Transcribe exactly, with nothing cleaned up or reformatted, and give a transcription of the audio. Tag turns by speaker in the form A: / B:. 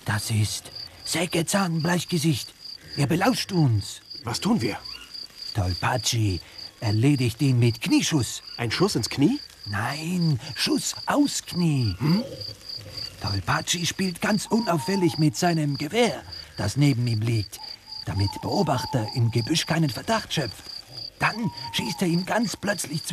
A: Das ist Sägezahn, Bleichgesicht. Er belauscht uns.
B: Was tun wir?
A: Tolpatschi erledigt ihn mit Knieschuss.
B: Ein Schuss ins Knie?
A: Nein, Schuss aus Knie. Hm? Tolpatschi spielt ganz unauffällig mit seinem Gewehr, das neben ihm liegt, damit Beobachter im Gebüsch keinen Verdacht schöpfen. Dann schießt er ihm ganz plötzlich